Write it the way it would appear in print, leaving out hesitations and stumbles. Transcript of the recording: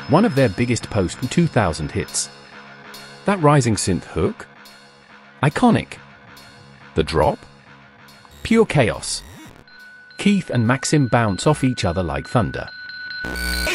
One of their biggest post-2000 hits. That rising synth hook? Iconic. The drop? Pure chaos. Keith and Maxim bounce off each other like thunder.